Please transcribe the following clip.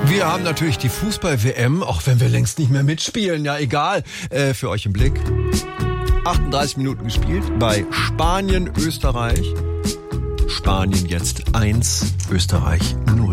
Wir haben natürlich die Fußball-WM, auch wenn wir längst nicht mehr mitspielen. Ja, egal, für euch im Blick. 38 Minuten gespielt bei Spanien, Österreich. Spanien jetzt 1, Österreich 0.